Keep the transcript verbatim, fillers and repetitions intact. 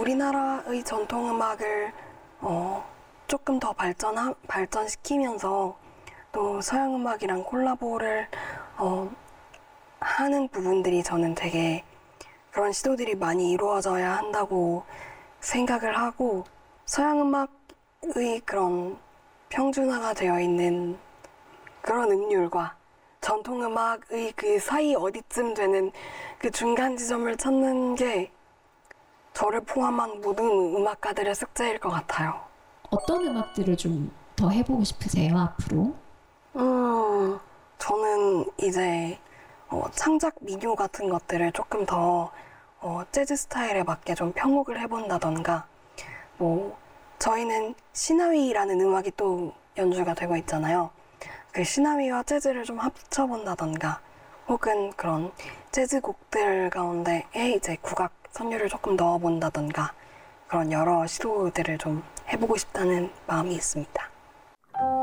우리나라의 전통 음악을 어, 조금 더 발전 발전시키면서 또 서양 음악이랑 콜라보를 어, 하는 부분들이 저는 되게 그런 시도들이 많이 이루어져야 한다고 생각을 하고, 서양 음악의 그런 평준화가 되어 있는 그런 음률과 전통 음악의 그 사이 어디쯤 되는 그 중간 지점을 찾는 게 저를 포함한 모든 음악가들의 숙제일 것 같아요. 어떤 음악들을 좀 더 해보고 싶으세요, 앞으로? 음, 저는 이제 어, 창작 민요 같은 것들을 조금 더 어, 재즈 스타일에 맞게 좀 편곡을 해본다던가, 뭐 저희는 시나위라는 음악이 또 연주가 되고 있잖아요. 그 시나위와 재즈를 좀 합쳐본다던가, 혹은 그런 재즈 곡들 가운데에 이제 국악 선율을 조금 넣어본다던가, 그런 여러 시도들을 좀 해보고 싶다는 마음이 있습니다.